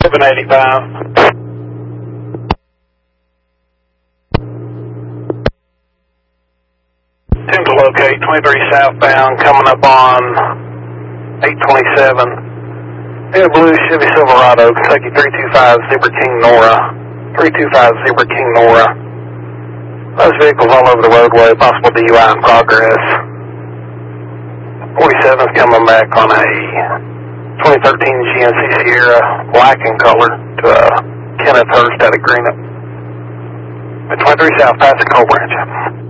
785. 10 to locate, 23 southbound, coming up on 827. In a blue Chevy Silverado, Kentucky 325 Zebra King Nora. 325 Zebra King Nora. Those vehicles all over the roadway, possible DUI in progress. 47's coming back on a 2013 GMC Sierra, black in color, to a Kenneth Hurst out of Greenup. At 23 South, passing Coal Branch.